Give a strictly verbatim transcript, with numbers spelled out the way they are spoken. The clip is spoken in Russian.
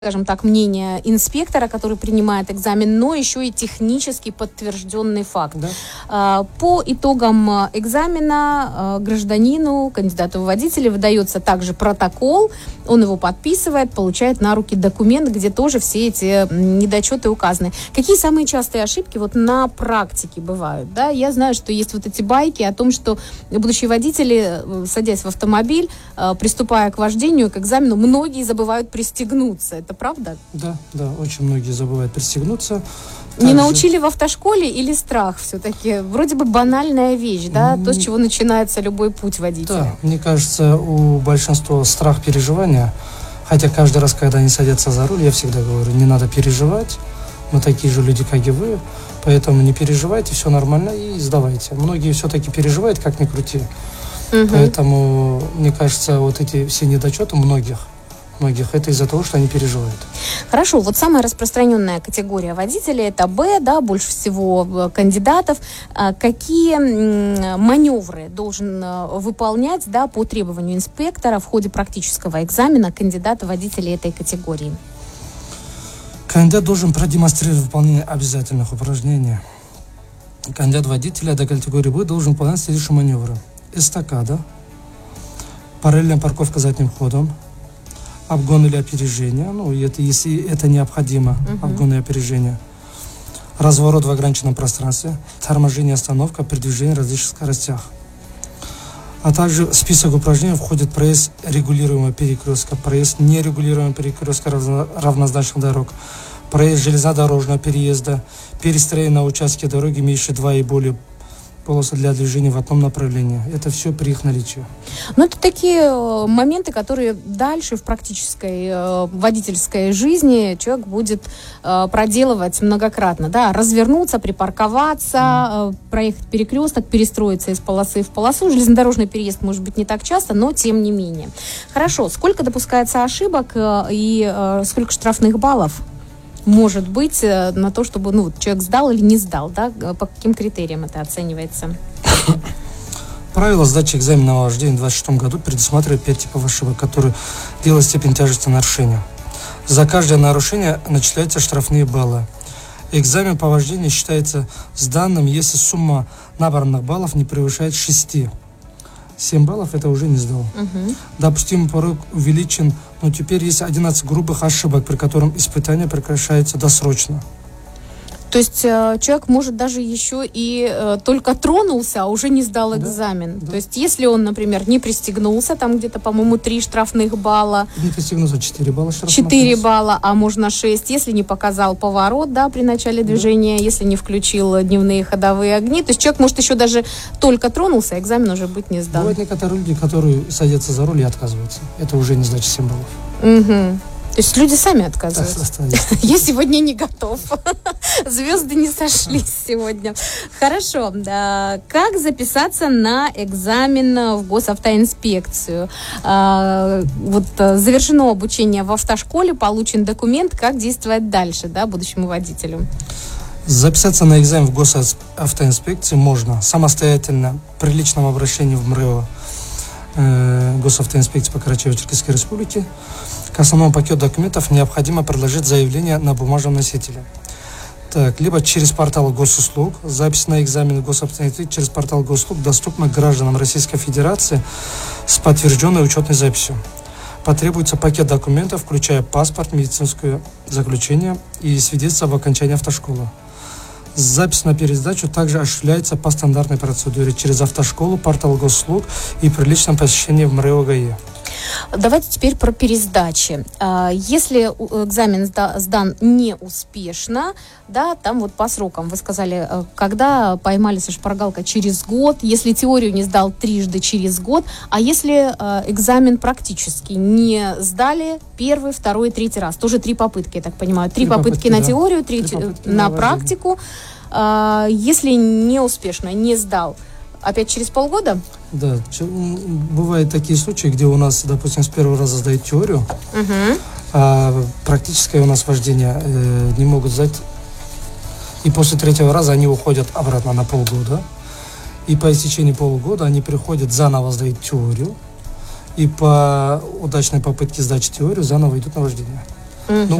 скажем так, мнение инспектора, который принимает экзамен, но еще и технически подтвержденный факт. Да. По итогам экзамена гражданину, кандидату в водители, выдается также протокол, он его подписывает, получает на руки документ, где тоже все эти недочеты указаны. Какие самые частые ошибки вот на практике бывают? Да? Я знаю, что есть вот эти байки о том, что будущие водители, садясь в автомобиль, приступая к вождению, к экзамену, многие забывают пристегнуться. Это правда? Да, да, очень многие забывают пристегнуться. Также... Не научили в автошколе или страх все-таки? Вроде бы банальная вещь, да? Mm. То, с чего начинается любой путь водителя. Да, мне кажется, у большинства страх переживания. Хотя каждый раз, когда они садятся за руль, я всегда говорю, не надо переживать. Мы такие же люди, как и вы. Поэтому не переживайте, все нормально и сдавайте. Многие все-таки переживают, как ни крути. Mm-hmm. Поэтому, мне кажется, вот эти все недочеты многих, многих, это из-за того, что они переживают. Хорошо, вот самая распространенная категория водителей это Б, да, больше всего кандидатов. Какие маневры должен выполнять, да, по требованию инспектора в ходе практического экзамена кандидата водителей этой категории? Кандидат должен продемонстрировать выполнение обязательных упражнений. Кандидат водителя до категории Б должен выполнять следующие маневры: эстакада, параллельная парковка задним ходом, обгон или опережение, ну, это, если это необходимо, uh-huh. обгон и опережение, разворот в ограниченном пространстве, торможение, остановка при движении в различных скоростях. А также в список упражнений входит проезд регулируемого перекрестка, проезд нерегулируемого перекрестка равно, равнозначных дорог, проезд железнодорожного переезда, перестроение на участке дороги, имеющие два и более полосы для движения в одном направлении. Это все при их наличии. Ну, это такие моменты, которые дальше в практической э, водительской жизни человек будет э, проделывать многократно. Да? Развернуться, припарковаться, mm. э, проехать перекресток, перестроиться из полосы в полосу. Железнодорожный переезд может быть не так часто, но тем не менее. Хорошо. Сколько допускается ошибок э, и э, сколько штрафных баллов может быть на то, чтобы, ну, человек сдал или не сдал, да? По каким критериям это оценивается? Правила сдачи экзамена на вождение в двадцать шестом году предусматривает пять типов ошибок, которые делают степень тяжести нарушения. За каждое нарушение начисляются штрафные баллы. Экзамен по вождению считается сданным, если сумма набранных баллов не превышает шести. семь баллов это уже не сдал. Uh-huh. Допустимый порог увеличен, но теперь есть одиннадцать грубых ошибок, при котором испытание прекращается досрочно. То есть э, человек может даже еще и э, только тронулся, а уже не сдал экзамен. Да, да. То есть если он, например, не пристегнулся, там где-то, по-моему, три штрафных балла. Не пристегнулся, четыре балла штрафных. четыре балла, а можно шесть. Если не показал поворот, да, при начале движения, да. Если не включил дневные ходовые огни. То есть человек может еще даже только тронулся, а экзамен уже быть не сдан. Бывают некоторые люди, которые садятся за руль и отказываются. Это уже не сдача семь баллов. Угу. То есть люди сами отказываются. Я сегодня не готов. Звезды не сошлись сегодня. Хорошо. Как записаться на экзамен в госавтоинспекцию? Вот завершено обучение в автошколе, получен документ. Как действовать дальше, да, будущему водителю? Записаться на экзамен в госавтоинспекции можно самостоятельно при личном обращении в МРЭО госавтоинспекции по Карачаево-Черкесской республике. К основному пакету документов необходимо предложить заявление на бумажном носителе. Так, либо через портал госуслуг. Запись на экзамен в госавтоинспекции через портал госуслуг доступна гражданам Российской Федерации с подтвержденной учетной записью. Потребуется пакет документов, включая паспорт, медицинское заключение и свидетельство об окончании автошколы. Запись на пересдачу также осуществляется по стандартной процедуре через автошколу, портал госуслуг и при личном посещении в МРЭО ГАИ. Давайте теперь про пересдачи. Если экзамен сдан не успешно, да, там вот по срокам вы сказали, когда поймали со шпаргалкой через год, если теорию не сдал трижды через год, а если экзамен практически не сдали первый, второй, третий раз, тоже три попытки, я так понимаю, три, три попытки, попытки на да. теорию, три, три попытки на, на практику, если не успешно, не сдал, опять через полгода? Да, бывают такие случаи, где у нас, допустим, с первого раза сдают теорию, uh-huh. а практическое у нас вождение э, не могут сдать. И после третьего раза они уходят обратно на полгода. И по истечении полугода они приходят заново сдать теорию. И по удачной попытке сдачи теории заново идут на вождение. Ну,